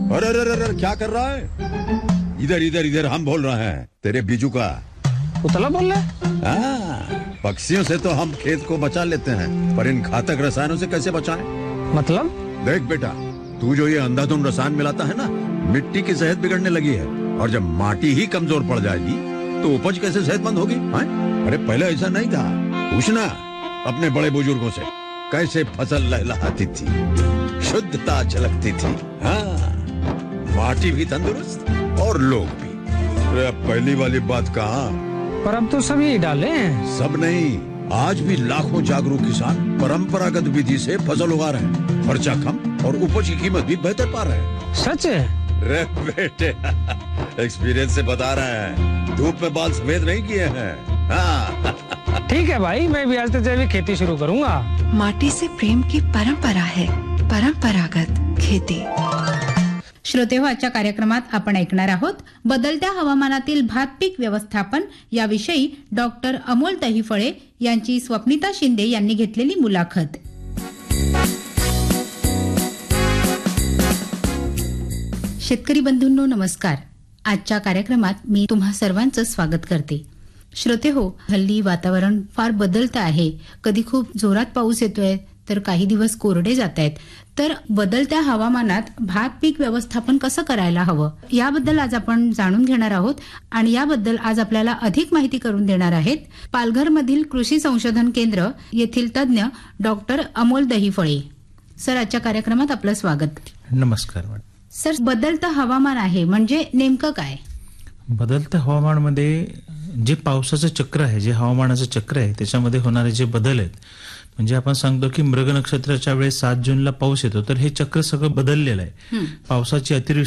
अरे अरे अरे अरे, क्या कर रहा है? इधर इधर इधर, हम बोल रहे हैं तेरे बीजू का। उतला बोल रहा है? पक्षियों से तो हम खेत को बचा लेते हैं, पर इन घातक रसायनों से कैसे बचाएं? मतलब? देख बेटा, तू जो ये अंधाधुंध रसायन मिलाता है ना, मिट्टी की सेहत बिगड़ने लगी है। और जब माटी ही कमजोर पड़ जाएगी तो उपज कैसे सेहतमंद होगी? अरे पहले ऐसा नहीं था। पूछना अपने बड़े बुजुर्गों से, कैसे फसल लहलहाती थी, शुद्धता झलकती थी। हाँ, माटी भी तंदुरुस्त और लोग भी। अरे पहली वाली बात कहाँ? पर अब तो सभी डाले हैं। सब नहीं, आज भी लाखों जागरूक किसान परंपरागत विधि से फसल उगा रहे हैं। खर्चा कम और उपज की कीमत भी बेहतर पा रहे हैं। सच है? रे बेटे, एक्सपीरियंस से बता रहे हैं, धूप में बाल सफेद नहीं किए हैं। हाँ। ठीक है भाई, मैं भी आज से जैविक खेती शुरू करूंगा। माटी से प्रेम की परंपरा है, परंपरागत खेती। श्रोतेहो, आजच्या कार्यक्रमात आपण ऐकणार आहोत बदलत्या हवामानातील भात पीक व्यवस्थापन याविषयी डॉक्टर अमोल दहिफळे यांची स्वप्निता शिंदे यांनी घेतलेली मुलाखत। शेतकरी बंधूंनो नमस्कार। आजच्या कार्यक्रमात मी तुम्हा सर्वांचं स्वागत करते। श्रोतेहो, हल्ली वातावरण फार बदलतं आहे। कधी खूप जोरात पाऊस येतोय तर काही दिवस कोरडे जात आहेत। तर बदलत्या हवामानात भात पीक व्यवस्थापन कसं करायला हवं याबद्दल आज आपण जाणून घेणार आहोत आणि याबद्दल आज आपल्याला अधिक माहिती करून देणार आहेत पालघरमधील कृषी संशोधन केंद्र येथील तज्ञ डॉक्टर अमोल दहिफळे। सर, आजच्या कार्यक्रमात आपलं स्वागत। नमस्कार मॅडम। सर, बदलतं हवामान आहे म्हणजे नेमकं काय? बदलतं हवामानामध्ये जे पावसाचं चक्र आहे, जे हवामानाचं चक्र आहे, त्याच्यामध्ये होणारे जे बदल आहेत, म्हणजे आपण सांगतो की मृग नक्षत्राच्या वेळेस 7 जूनला पाऊस येतो, तर हे चक्र सगळं बदललेलं आहे। पावसाची अतिवृष्टी